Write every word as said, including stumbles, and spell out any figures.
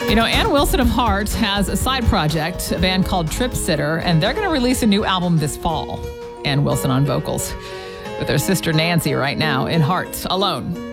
You know, Ann Wilson of Heart has a side project, a band called Trip Sitter, and they're going to release a new album this fall. Ann Wilson on vocals with her sister Nancy right now in Heart, Alone.